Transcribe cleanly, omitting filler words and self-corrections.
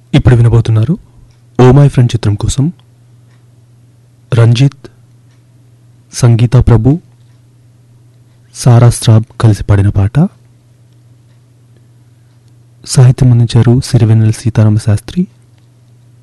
ఇప్పుడు వినబోతున్నారు oh my friend చిత్రం కోసం రంజిత్, సంగీత ప్రభు, సారా స్ట్రాబ్ కలిసి పాడిన పాట. సాహిత్యం అందించారు సిరివెన్నెల సీతారామ శాస్త్రి.